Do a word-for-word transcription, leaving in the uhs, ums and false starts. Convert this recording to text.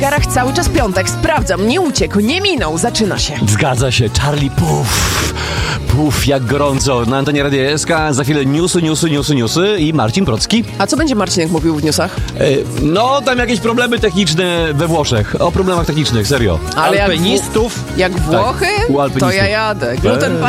W garach cały czas piątek, sprawdzam, nie uciekł, nie minął, zaczyna się. Zgadza się, Charlie, puf, puf, jak gorąco. Na antenie Radia S K za chwilę newsy, newsy, newsy, newsy i Marcin Procki. A co będzie Marcinek mówił w newsach? E, no, tam jakieś problemy techniczne we Włoszech. O problemach technicznych, serio. Ale Alpinistów? Jak, w, jak Włochy, u alpinistów. to ja jadę. Gluten